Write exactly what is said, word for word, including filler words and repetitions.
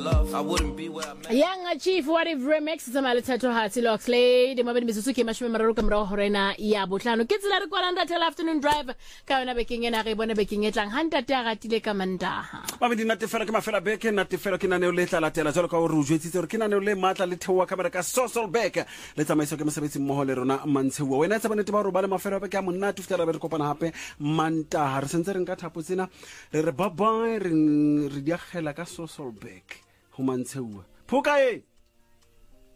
Love, I wouldn't be where I'm at. Young Chief, what if remix zamale thato hati Loxley de mabedi misusuki mashome mararo ka mora horena ya botlano ke tsela re kwalanda till afternoon drive ka yona beking ena re bona beking etlang hanta ta gatile ka mandaha mabedi natefela ke mafela beke natefela ke nane le tla latela jalo ka o re utswetsitse gore ke nane le matla le thewa ka bereka social back le tsamaiso ke mosebetsi mmoho le rona mantshewa wena tsa bone te ba ro ba le mafela beke a monna tu fitela be re kopana hape mantaha re sentse re nka thapo tsena re re bye bye re re diagela ka social back ho mantshewa phoka e